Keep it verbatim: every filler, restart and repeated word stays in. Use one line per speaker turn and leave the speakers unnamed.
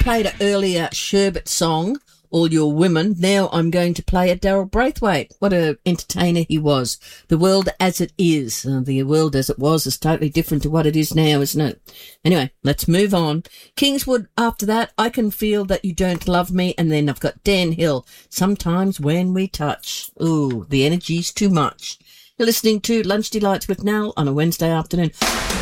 played an earlier Sherbet song, All Your Women. Now I'm going to play a Daryl Braithwaite. What a entertainer he was. The world as it is. Uh, the world as it was is totally different to what it is now, isn't it? Anyway, let's move on. Kingswood after that, I Can Feel That You Don't Love Me. And then I've got Dan Hill, Sometimes When We Touch. Ooh, the energy's too much. You're listening to Lunch Delights with Nell on a Wednesday afternoon.